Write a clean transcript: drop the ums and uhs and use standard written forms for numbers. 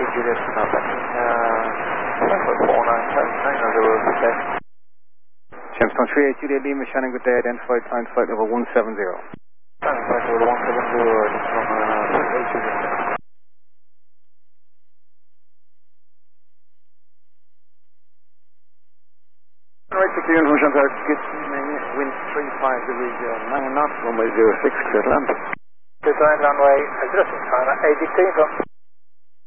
Juliet, Frankfurt 4979, Gemstone 38 Juliet Lima, Shannon, good day, identified time flight level 170. Flight level 170, just from 38 Juliet. Right, 6 Union from Shanghai, good evening, wind 35 degrees 9 knots, runway 06, clear to land. Design runway, addressing China, 82.